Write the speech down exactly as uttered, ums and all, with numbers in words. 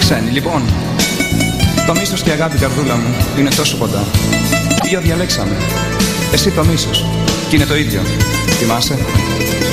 Ξένη, λοιπόν. Το μίσος και η αγάπη, καρδούλα μου, είναι τόσο κοντά. Δύο διαλέξαμε. Εσύ το μίσος, κι είναι το ίδιο. Θυμάσαι?